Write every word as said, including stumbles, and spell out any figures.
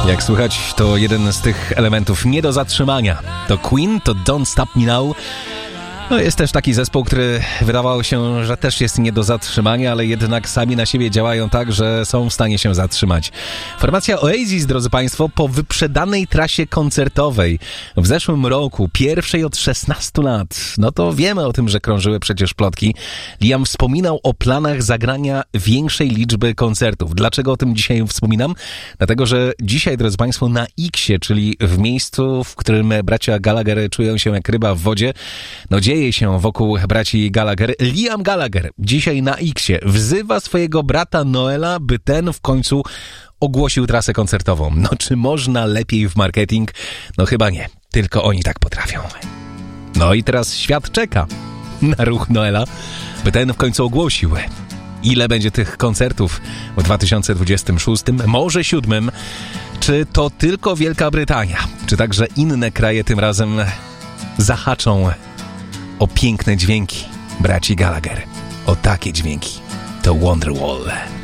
Jak słychać, to jeden z tych elementów nie do zatrzymania. To Queen, to Don't Stop Me Now. No jest też taki zespół, który wydawało się, że też jest nie do zatrzymania, ale jednak sami na siebie działają tak, że są w stanie się zatrzymać. Formacja Oasis, drodzy Państwo, po wyprzedanej trasie koncertowej w zeszłym roku, pierwszej od szesnastu lat, no to wiemy o tym, że krążyły przecież plotki. Liam wspominał o planach zagrania większej liczby koncertów. Dlaczego o tym dzisiaj wspominam? Dlatego, że dzisiaj, drodzy Państwo, na X-ie, czyli w miejscu, w którym bracia Gallagher czują się jak ryba w wodzie, no dzieje się wokół braci Gallagher. Liam Gallagher dzisiaj na X-ie wzywa swojego brata Noela, by ten w końcu ogłosił trasę koncertową. No czy można lepiej w marketing? No chyba nie. Tylko oni tak potrafią. No i teraz świat czeka na ruch Noela, by ten w końcu ogłosił, ile będzie tych koncertów w dwa tysiące dwudziestym szóstym, może siódmym. Czy to tylko Wielka Brytania? Czy także inne kraje tym razem zahaczą o piękne dźwięki braci Gallagher? O takie dźwięki to Wonderwall.